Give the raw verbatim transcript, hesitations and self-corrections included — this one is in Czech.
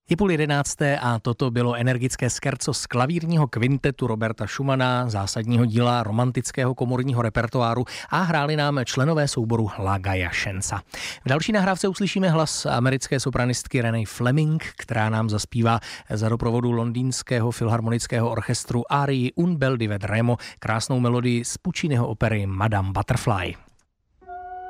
Je půl jedenácté a toto bylo energické scherzo z klavírního kvintetu Roberta Schumana, zásadního díla romantického komorního repertoáru, a hráli nám členové souboru La Gaia Scienza. V další nahrávce uslyšíme hlas americké sopranistky Renee Fleming, která nám zaspívá za doprovodu londýnského filharmonického orchestru árii Un bel di Vedremo krásnou melodii z Pucciniho opery Madame Butterfly.